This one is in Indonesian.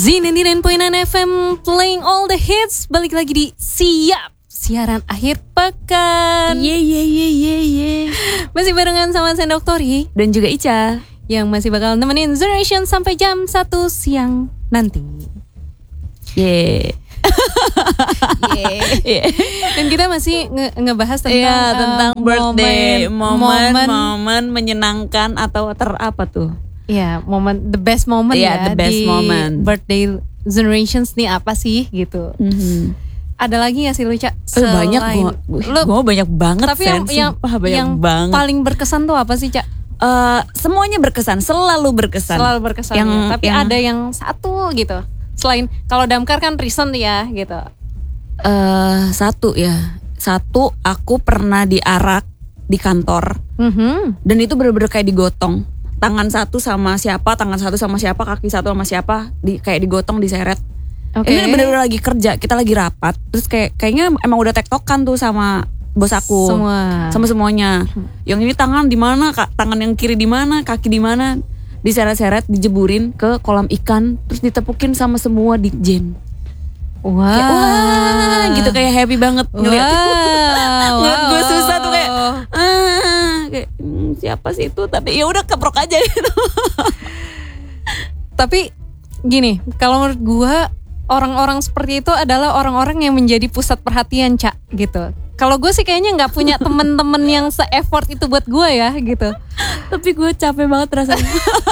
Z99.9 FM playing all the hits. Balik lagi di Siap, siaran akhir pekan. Masih barengan sama Sendok Tori dan juga Ica yang masih bakal nemenin Generation sampai jam 1 siang nanti. Dan kita masih ngebahas tentang birthday, momen menyenangkan atau apa tuh? Iya, momen the best moment the best di moment. Birthday Generations nih apa sih gitu. Ada lagi gak sih lu, Cak? Banyak gue banyak banget. Tapi yang banget. paling berkesan tuh apa sih, Cak? Semuanya berkesan, selalu berkesan. Tapi ada yang satu gitu. Selain kalau Damkar kan recent ya gitu. Satu aku pernah diarak di kantor. Dan itu bener-bener kayak digotong. Tangan satu sama siapa, kaki satu sama siapa, kayak digotong, diseret. Ini bener-bener lagi kerja, kita lagi rapat. Terus kayaknya emang udah tektokan tuh sama bos aku, sama semuanya. Yang ini tangan di mana, tangan yang kiri di mana, kaki di mana, diseret-seret, dijeburin ke kolam ikan, terus ditepukin sama semua Ditjen. Wah, gitu kayak happy banget ngeliat. Ngeliat gue susah tuh kayak siapa sih itu, tapi ya udah keprok aja gitu. Tapi gini, kalau menurut gue orang-orang seperti itu adalah orang-orang yang menjadi pusat perhatian, Cak, gitu. Kalau gue sih kayaknya nggak punya temen-temen yang se-effort itu buat gue ya gitu. Tapi gue capek banget rasanya.